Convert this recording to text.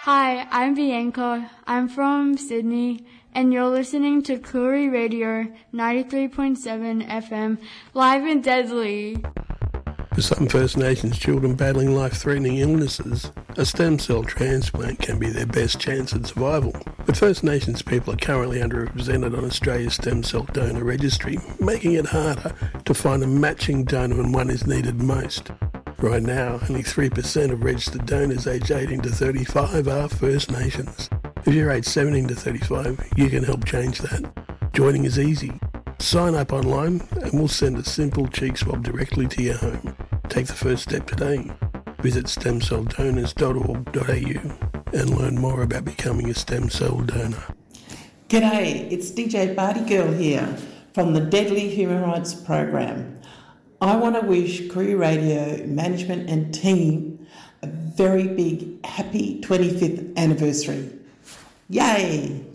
Hi, I'm Bianca. I'm from Sydney, and you're listening to Koori Radio 93.7 FM, live and deadly. For some First Nations children battling life-threatening illnesses, a stem cell transplant can be their best chance at survival. But First Nations people are currently underrepresented on Australia's stem cell donor registry, making it harder to find a matching donor when one is needed most. Right now, only 3% of registered donors aged 18 to 35 are First Nations. If you're aged 17 to 35, you can help change that. Joining is easy. Sign up online and we'll send a simple cheek swab directly to your home. Take the first step today. Visit stemcelldonors.org.au and learn more about becoming a stem cell donor. G'day, it's DJ Party Girl here from the Deadly Human Rights Program. I want to wish Koori Radio management and team a very big happy 25th anniversary. Yay!